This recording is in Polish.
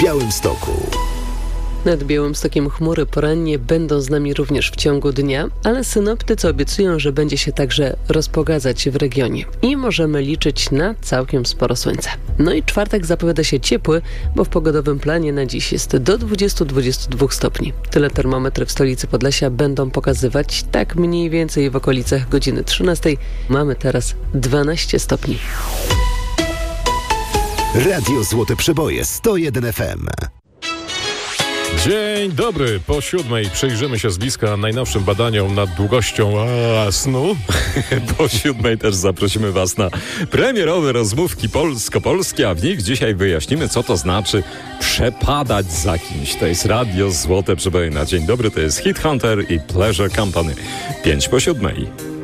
Białymstoku. Nad Białymstokiem chmury porannie będą z nami również w ciągu dnia, ale synoptycy obiecują, że będzie się także rozpogadzać w regionie i możemy liczyć na całkiem sporo słońca. No i czwartek zapowiada się ciepły, bo w pogodowym planie na dziś jest do 20-22 stopni. Tyle termometry w stolicy Podlasia będą pokazywać, tak mniej więcej w okolicach godziny 13. Mamy teraz 12 stopni. Radio Złote Przeboje 101 FM. Dzień dobry. Po 7:00 przyjrzymy się z bliska najnowszym badaniom nad długością snu. Po 7:00 też zaprosimy Was na premierowe rozmówki polsko-polskie, a w nich dzisiaj wyjaśnimy, co to znaczy przepadać za kimś. To jest Radio Złote Przeboje na dzień dobry. To jest Hit Hunter i Pleasure Company. 5 po 7:00.